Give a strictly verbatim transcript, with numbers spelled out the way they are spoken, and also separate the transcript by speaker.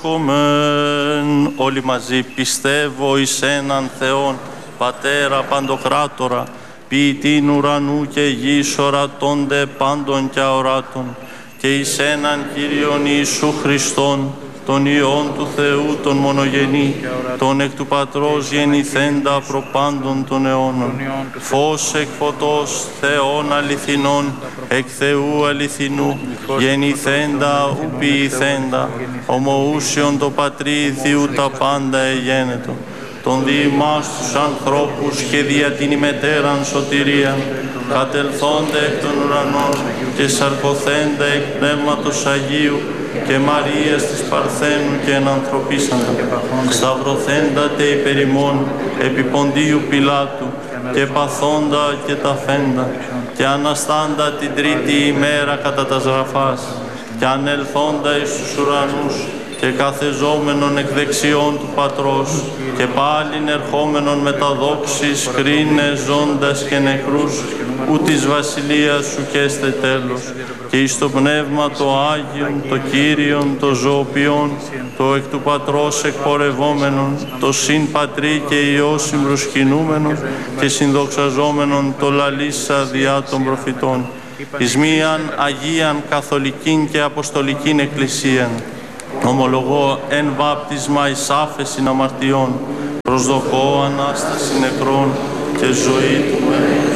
Speaker 1: Κομεν όλοι μαζί πιστεύω εις έναν Θεόν, Πατέρα Παντοκράτορα, ποιητήν ουρανού και γης ορατώνται πάντων και αοράτων, και εις έναν Κύριον Ιησού Χριστόν, τον Υιόν του Θεού τον μονογενή, τον εκ του Πατρός γεννηθέντα προπάντων των αιώνων, φως εκ φωτός, Θεόν αληθινών, εκ Θεού αληθινού, γεννηθέντα ου ποιηθέντα, ομοούσιον το Πατρί Θεού τα πάντα εγένετο, τον διημάς τους ανθρώπους και δια την ημετέραν σωτηρίαν, κατελθόντα εκ των ουρανών και σαρκωθέντα εκ Πνεύματος Αγίου και Μαρίας της Παρθένου και ενανθρωπίσαντα, σταυρωθέντα τε υπερ ημών επί Ποντίου Πιλάτου και παθόντα και ταφέντα και αναστάντα την τρίτη ημέρα κατά τας γραφάς και ανελθόντα εις τους ουρανούς και καθεζόμενον εκ δεξιών του Πατρός και πάλιν ερχόμενον με τα δόξης κρίνε ζώντας και νεκρούς, ου της βασιλείας σου καίστε τέλος, και εις το Πνεύμα το Άγιον, το Κύριον, το ζωοποιόν, το εκ του Πατρός εκπορευόμενον, το συν Πατρί και Υιό συμπροσκυνούμενον και συνδοξαζόμενον το λαλήσα διά των προφητών, εις μίαν Αγίαν Καθολικήν και Αποστολικήν Εκκλησίαν, ομολογώ εν βάπτισμα εις άφεσιν αμαρτιών, προσδοκώ Ανάσταση νεκρών και ζωή του μέλλον.